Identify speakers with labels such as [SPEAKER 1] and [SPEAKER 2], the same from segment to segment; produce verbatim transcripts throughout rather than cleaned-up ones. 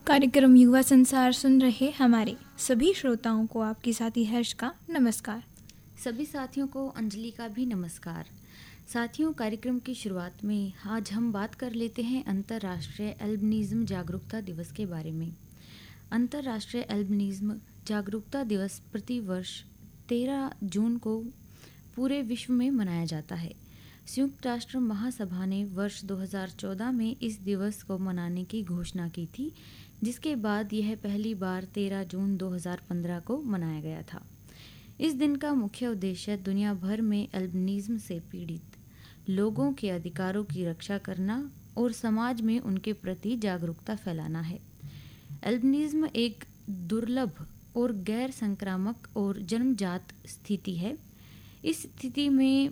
[SPEAKER 1] कार्यक्रम युवा संसार सुन रहे हमारे सभी श्रोताओं को आपकी साथी हर्ष का नमस्कार।
[SPEAKER 2] सभी साथियों को अंजलि का भी नमस्कार। साथियों, कार्यक्रम की शुरुआत में आज हम बात कर लेते हैं अंतर्राष्ट्रीय एल्बिनिज्म जागरूकता दिवस के बारे में। अंतर्राष्ट्रीय एल्बिनिज्म जागरूकता दिवस प्रतिवर्ष तेरह जून को पूरे विश्व में मनाया जाता है। संयुक्त राष्ट्र महासभा ने वर्ष दो हज़ार चौदह में इस दिवस को मनाने की घोषणा की थी, जिसके बाद यह पहली बार तेरह जून दो हज़ार पंद्रह को मनाया गया था। इस दिन का मुख्य उद्देश्य दुनिया भर में एल्बिनिज्म से पीड़ित लोगों के अधिकारों की रक्षा करना और समाज में उनके प्रति जागरूकता फैलाना है। एल्बिनिज्म एक दुर्लभ और गैर संक्रामक और जन्मजात स्थिति है। इस स्थिति में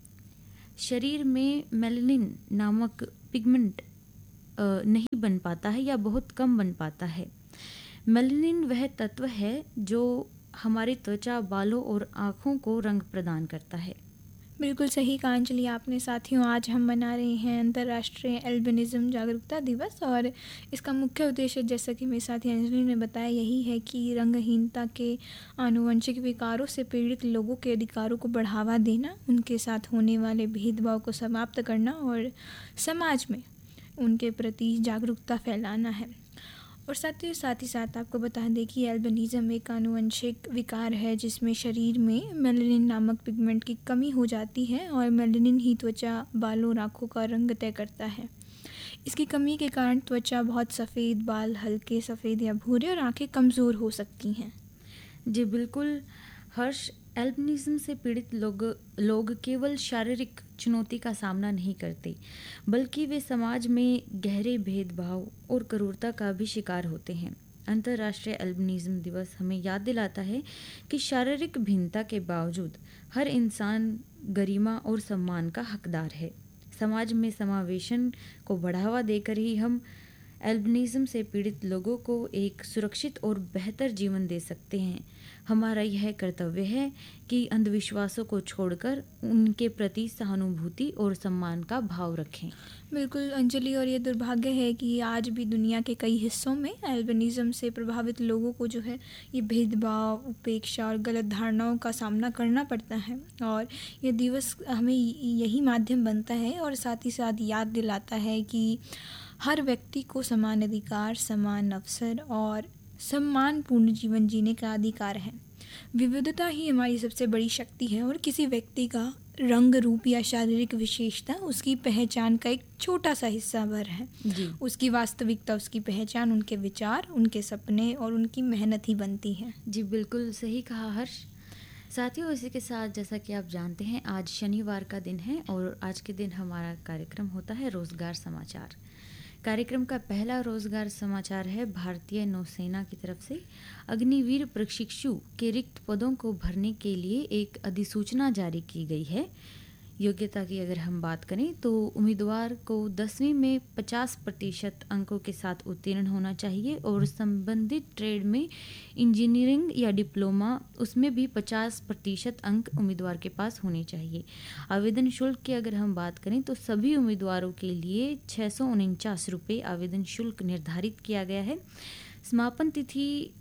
[SPEAKER 2] शरीर में मेलानिन नामक पिगमेंट नहीं बन पाता है या बहुत कम बन पाता है। मेलानिन वह तत्व है जो हमारी त्वचा, बालों और आँखों को रंग प्रदान करता है।
[SPEAKER 1] बिल्कुल सही कहा अंजलि आपने। साथियों, आज हम मना रहे हैं अंतर्राष्ट्रीय एल्बिनिज्म जागरूकता दिवस और इसका मुख्य उद्देश्य, जैसा कि मेरे साथी अंजलि ने बताया, यही है कि रंगहीनता के आनुवंशिक विकारों से पीड़ित लोगों के अधिकारों को बढ़ावा देना, उनके साथ होने वाले भेदभाव को समाप्त करना और समाज में उनके प्रति जागरूकता फैलाना है। और साथ ही साथ ही साथ आपको बता दें कि एल्बिनिज्म एक आनुवंशिक विकार है जिसमें शरीर में मेलानिन नामक पिगमेंट की कमी हो जाती है और मेलानिन ही त्वचा, बालों और आँखों का रंग तय करता है। इसकी कमी के कारण त्वचा बहुत सफ़ेद, बाल हल्के सफ़ेद या भूरे और आँखें कमज़ोर हो सकती हैं।
[SPEAKER 2] जी बिल्कुल हर्ष, एल्बिनिज्म से पीड़ित लोग लोग केवल शारीरिक चुनौती का सामना नहीं करते, बल्कि वे समाज में गहरे भेदभाव और क्रूरता का भी शिकार होते हैं। अंतर्राष्ट्रीय एल्बिनिज्म दिवस हमें याद दिलाता है कि शारीरिक भिन्नता के बावजूद हर इंसान गरिमा और सम्मान का हकदार है। समाज में समावेशन को बढ़ावा देकर ही हम एल्बिनिज्म से पीड़ित लोगों को एक सुरक्षित और बेहतर जीवन दे सकते हैं। हमारा यह कर्तव्य है कि अंधविश्वासों को छोड़कर उनके प्रति सहानुभूति और सम्मान का भाव रखें।
[SPEAKER 1] बिल्कुल अंजलि, और ये दुर्भाग्य है कि आज भी दुनिया के कई हिस्सों में एल्बिनिज्म से प्रभावित लोगों को जो है ये भेदभाव, उपेक्षा और गलत धारणाओं का सामना करना पड़ता है। और ये दिवस हमें यही माध्यम बनता है और साथ ही साथ याद दिलाता है कि हर व्यक्ति को समान अधिकार, समान अवसर और सम्मानपूर्ण जीवन जीने का अधिकार है। विविधता ही हमारी सबसे बड़ी शक्ति है और किसी व्यक्ति का रंग, रूप या शारीरिक विशेषता उसकी पहचान का एक छोटा सा हिस्सा भर है।
[SPEAKER 2] जी
[SPEAKER 1] उसकी वास्तविकता, उसकी पहचान उनके विचार, उनके सपने और उनकी मेहनत ही बनती है।
[SPEAKER 2] जी बिल्कुल सही कहा हर्ष। साथियों, इसी के साथ जैसा कि आप जानते हैं, आज शनिवार का दिन है और आज के दिन हमारा कार्यक्रम होता है रोजगार समाचार। कार्यक्रम का पहला रोजगार समाचार है भारतीय नौसेना की तरफ से अग्निवीर प्रशिक्षु के रिक्त पदों को भरने के लिए एक अधिसूचना जारी की गई है। योग्यता की अगर हम बात करें तो उम्मीदवार को दसवीं में पचास प्रतिशत अंकों के साथ उत्तीर्ण होना चाहिए और संबंधित ट्रेड में इंजीनियरिंग या डिप्लोमा, उसमें भी पचास प्रतिशत अंक उम्मीदवार के पास होने चाहिए। आवेदन शुल्क की अगर हम बात करें तो सभी उम्मीदवारों के लिए छः सौ उनचास रुपये आवेदन शुल्क निर्धारित किया गया है। समापन तिथि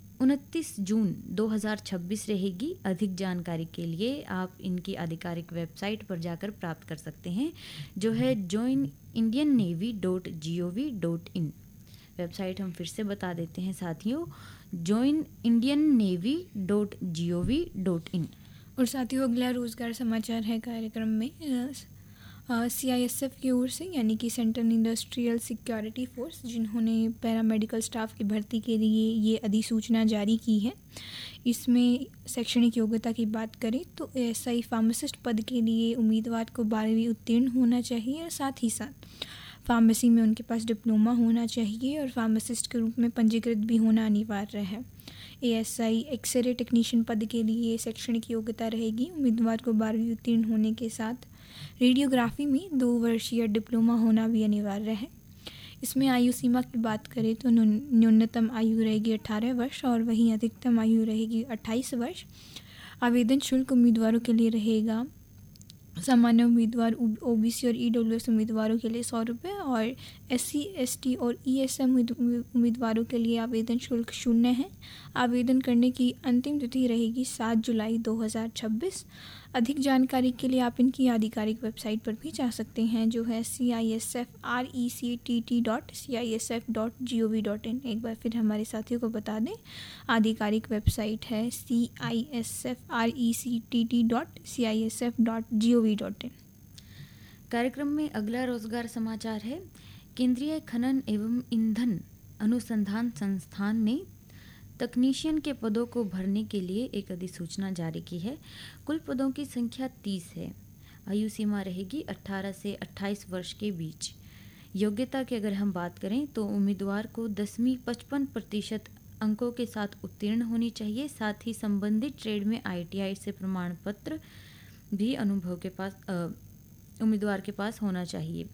[SPEAKER 2] उनतीस जून दो हज़ार छब्बीस रहेगी। अधिक जानकारी के लिए आप इनकी आधिकारिक वेबसाइट पर जाकर प्राप्त कर सकते हैं, जो है join Indian navy dot G O V dot in. Website हम फिर से बता देते हैं साथियों, join Indian navy dot G O V dot in.
[SPEAKER 1] और साथियों, अगला रोजगार समाचार है कार्यक्रम में सी आई एस एफ की ओर से, यानी कि सेंट्रल इंडस्ट्रियल सिक्योरिटी फोर्स, जिन्होंने पैरामेडिकल स्टाफ की भर्ती के लिए ये अधिसूचना जारी की है। इसमें शैक्षणिक योग्यता की बात करें तो एस आई फार्मासिस्ट पद के लिए उम्मीदवार को बारहवीं उत्तीर्ण होना चाहिए और साथ ही साथ फार्मेसी में उनके पास डिप्लोमा होना चाहिए और फार्मासिस्ट के रूप में पंजीकृत भी होना अनिवार्य है। A S I x ray technician पद के लिए शैक्षणिक योग्यता रहेगी उम्मीदवार को बारहवीं उत्तीर्ण होने के साथ रेडियोग्राफी में दो वर्षीय डिप्लोमा होना भी अनिवार्य है। इसमें आयु सीमा की बात करें तो न्यूनतम आयु रहेगी अठारह वर्ष और वहीं अधिकतम आयु रहेगी अट्ठाईस वर्ष। आवेदन शुल्क उम्मीदवारों के लिए रहेगा सामान्य उम्मीदवार, ओबीसी और ईडब्ल्यूएस उम्मीदवारों के लिए सौ रुपये और एससी, एसटी और ईएसएम उम्मीदवारों के लिए आवेदन शुल्क शून्य है। आवेदन करने की अंतिम तिथि रहेगी सात जुलाई दो हज़ार छब्बीस। अधिक जानकारी के लिए आप इनकी आधिकारिक वेबसाइट पर भी जा सकते हैं, जो है सी I S F R E C T T dot C I S F dot G O V dot in. एक बार फिर हमारे साथियों को बता दें, आधिकारिक वेबसाइट है सी I S F R E C T T dot C I S F dot G O V dot in.
[SPEAKER 2] कार्यक्रम में अगला रोजगार समाचार है। केंद्रीय खनन एवं ईंधन अनुसंधान संस्थान ने तकनीशियन के पदों को भरने के लिए एक अधिसूचना जारी की है। कुल पदों की संख्या तीस है। आयु सीमा रहेगी अठारह से अट्ठाईस वर्ष के बीच। योग्यता की अगर हम बात करें तो उम्मीदवार को दसवीं पचपन प्रतिशत अंकों के साथ उत्तीर्ण होनी चाहिए। साथ ही संबंधित ट्रेड में आई टी आई से प्रमाण पत्र भी अनुभव के पास उम्मीदवार के पास होना चाहिए।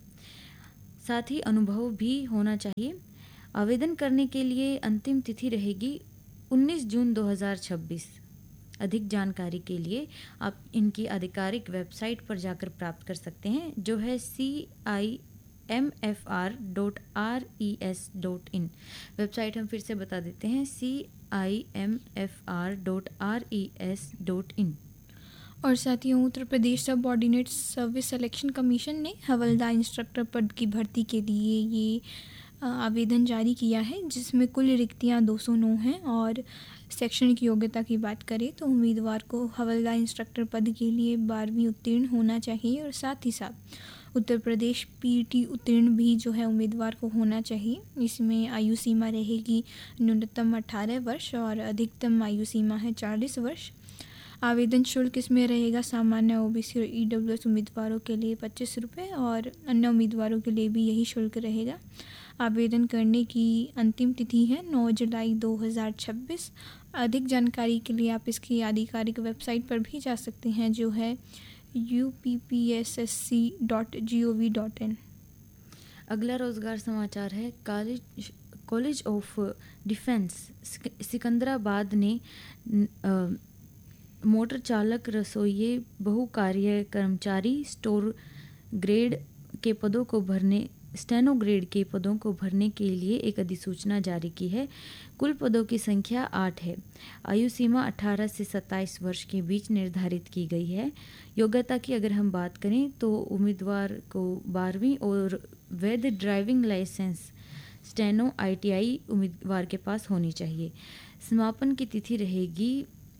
[SPEAKER 2] साथ ही अनुभव भी होना चाहिए। आवेदन करने के लिए अंतिम तिथि रहेगी उन्नीस जून दो हज़ार छब्बीस। अधिक जानकारी के लिए आप इनकी आधिकारिक वेबसाइट पर जाकर प्राप्त कर सकते हैं, जो है सी I am F R dot R E S dot in. Website हम फिर से बता देते हैं, सी I am F R dot R E S dot in.
[SPEAKER 1] और साथियों, उत्तर प्रदेश सब ऑर्डिनेट सर्विस सिलेक्शन कमीशन ने हवलदार इंस्ट्रक्टर पद की भर्ती के लिए ये आवेदन जारी किया है, जिसमें कुल रिक्तियां दो सौ नौ हैं। और शैक्षणिक योग्यता की बात करें तो उम्मीदवार को हवलदार इंस्ट्रक्टर पद के लिए बारहवीं उत्तीर्ण होना चाहिए और साथ ही साथ उत्तर प्रदेश पीईटी उत्तीर्ण भी जो है उम्मीदवार को होना चाहिए। इसमें आयु सीमा रहेगी न्यूनतम अठारह वर्ष और अधिकतम आयु सीमा है चालीस वर्ष। आवेदन शुल्क इसमें रहेगा सामान्य, ओबीसी और ईडब्ल्यूएस उम्मीदवारों के लिए पच्चीस रुपये और अन्य उम्मीदवारों के लिए भी यही शुल्क रहेगा। आवेदन करने की अंतिम तिथि है नौ जुलाई दो हज़ार छब्बीस। अधिक जानकारी के लिए आप इसकी आधिकारिक वेबसाइट पर भी जा सकते हैं, जो है U P P S S C dot G O V dot in.
[SPEAKER 2] अगला रोजगार समाचार है। College college of defence Secunderabad ने आ, मोटर चालक, रसोइये, बहुकार्य कर्मचारी, स्टोर ग्रेड के पदों को भरने स्टेनो ग्रेड के पदों को भरने के लिए एक अधिसूचना जारी की है। कुल पदों की संख्या आठ है। आयु सीमा अठारह से सत्ताईस वर्ष के बीच निर्धारित की गई है। योग्यता की अगर हम बात करें तो उम्मीदवार को बारहवीं और वैध driving licence steno I T I उम्मीदवार के पास होनी चाहिए। समापन की तिथि रहेगी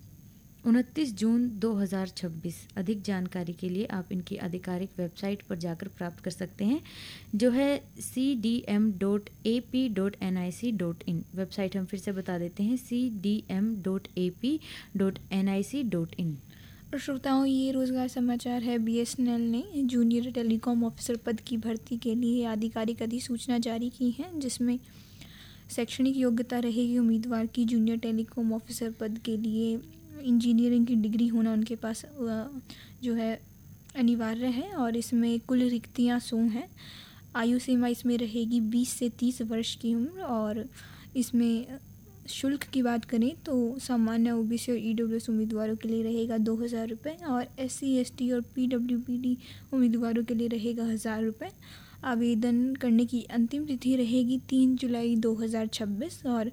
[SPEAKER 2] उनतीस जून दो हज़ार छब्बीस। अधिक जानकारी के लिए आप इनकी आधिकारिक वेबसाइट पर जाकर प्राप्त कर सकते हैं, जो है C D M dot A P dot N I C dot in. Website हम फिर से बता देते हैं, C D M dot A P dot N I C dot in.
[SPEAKER 1] और श्रोताओं, ये रोजगार समाचार है। बी एस एन एल ने जूनियर टेलीकॉम ऑफिसर पद की भर्ती के लिए आधिकारिक अधिसूचना जारी की है, जिसमें शैक्षणिक योग्यता रहेगी उम्मीदवार की जूनियर टेलीकॉम ऑफिसर पद के लिए इंजीनियरिंग की डिग्री होना उनके पास जो है अनिवार्य है। और इसमें कुल रिक्तियाँ सौ हैं। आयु सीमा इसमें रहेगी बीस से तीस वर्ष की उम्र। और इसमें शुल्क की बात करें तो सामान्य, ओबीसी और ईडब्ल्यूएस उम्मीदवारों के लिए रहेगा दो हज़ार रुपये और एससी, एसटी और पीडब्ल्यूबीडी उम्मीदवारों के लिए रहेगा हज़ार रुपये। आवेदन करने की अंतिम तिथि रहेगी तीन जुलाई दो हज़ार छब्बीस और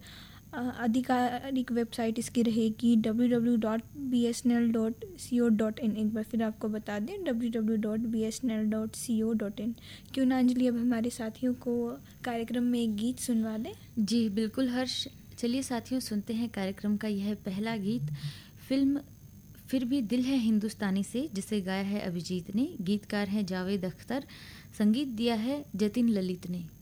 [SPEAKER 1] आधिकारिक वेबसाइट इसकी रहेगी W W W dot B S N L dot C O dot in. एक बार फिर आपको बता दें, W W W dot B S N L dot C O dot in. क्यों ना अंजलि अब हमारे साथियों को कार्यक्रम में एक गीत सुनवा दें।
[SPEAKER 2] जी बिल्कुल हर्ष, चलिए साथियों सुनते हैं कार्यक्रम का यह पहला गीत, फिल्म फिर भी दिल है हिंदुस्तानी से, जिसे गाया है अभिजीत ने। गीतकार हैं जावेद अख्तर, संगीत दिया है जतिन ललित ने।